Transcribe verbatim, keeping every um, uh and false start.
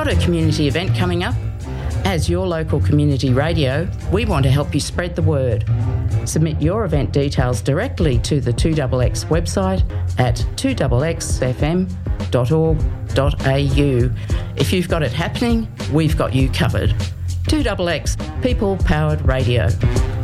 Got a community event coming up? As your local community radio, we want to help you spread the word. Submit your event details directly to the two X X website at two x x f m dot org dot a u. If you've got it happening, we've got you covered. two X X, people-powered radio.